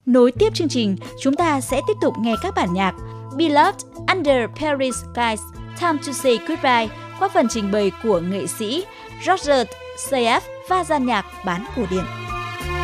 Nối tiếp chương trình, chúng ta sẽ tiếp tục nghe các bản nhạc Beloved, Under Paris Skies, Time to Say Goodbye qua phần trình bày của nghệ sĩ Roger Sayef và dàn nhạc bán cổ điển.